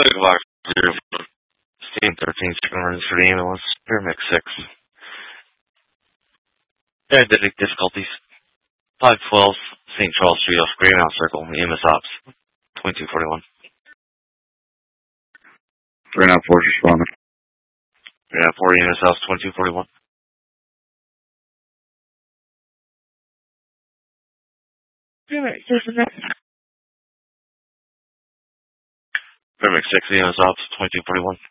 Box 0, Steam 13, chicken runs for the ambulance, Pyramid 6. Diabetic difficulties. 512 St. Charles Street off Greymount Circle, EMS Ops, 2241. 394 responding. 394 EMS Ops, 2241. Pyramid 6 EMS Ops, 2241.